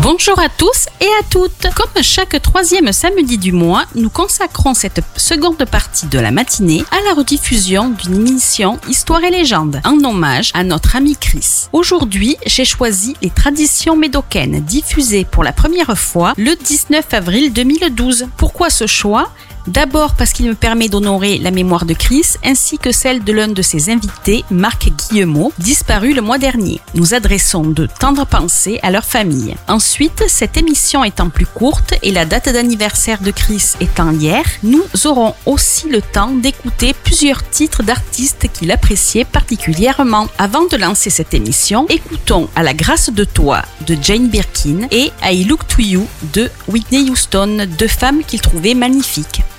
Bonjour à tous et à toutes. Comme chaque troisième samedi du mois, nous consacrons cette seconde partie de la matinée à la rediffusion d'une émission Histoire et légende, en hommage à notre ami Chris. Aujourd'hui, j'ai choisi les traditions médocaines diffusées pour la première fois le 19 avril 2012. Pourquoi ce choix ? D'abord parce qu'il me permet d'honorer la mémoire de Chris ainsi que celle de l'un de ses invités, Marc Guillemot, disparu le mois dernier. Nous adressons de tendres pensées à leur famille. Ensuite, cette émission étant plus courte et la date d'anniversaire de Chris étant hier, nous aurons aussi le temps d'écouter plusieurs titres d'artistes qu'il appréciait particulièrement. Avant de lancer cette émission, écoutons À la grâce de toi de Jane Birkin et I Look to You de Whitney Houston, deux femmes qu'il trouvait magnifiques.